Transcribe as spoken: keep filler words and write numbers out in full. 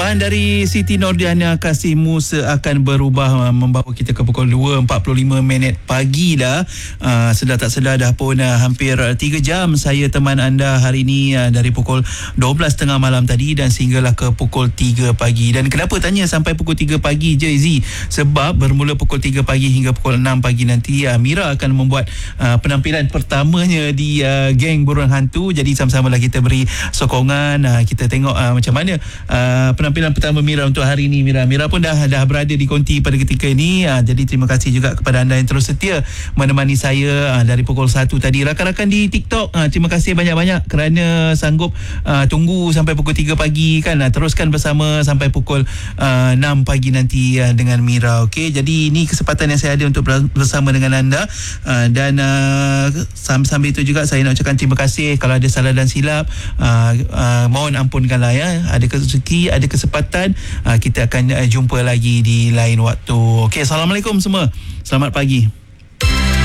Persembahan dari Siti Nordiana Kasihmu akan berubah, membawa kita ke pukul dua empat puluh lima minit pagi dah. Uh, sedar tak sedar dah pun uh, hampir tiga jam saya teman anda hari ini, uh, dari pukul dua belas tiga puluh malam tadi dan sehinggalah ke pukul tiga pagi. Dan kenapa tanya sampai pukul tiga pagi je, Izzy? Sebab bermula pukul tiga pagi hingga pukul enam pagi nanti, uh, Mira akan membuat uh, penampilan pertamanya di uh, Geng Burung Hantu. Jadi sama-samalah kita beri sokongan, uh, kita tengok uh, macam mana uh, penampilan pertama Mira untuk hari ini. Mira Mira pun dah dah berada di konti pada ketika ini. Uh, jadi terima kasih juga kepada anda yang terus setia menemani saya uh, dari pukul satu tadi. Rakan-rakan di TikTok, uh, terima kasih banyak-banyak kerana sanggup uh, tunggu sampai pukul tiga pagi kan. Uh, teruskan bersama sampai pukul uh, enam pagi nanti uh, dengan Mira. Okey, jadi ini kesempatan yang saya ada untuk bersama dengan anda, uh, dan uh, sambil-sambil itu juga saya nak ucapkan terima kasih kalau ada salah dan silap. Uh, uh, mohon ampunkanlah ya. Ada rezeki, ada kesempatan, uh, kita akan uh, jumpa lagi di lain waktu. Okey, assalamualaikum semua. Selamat pagi.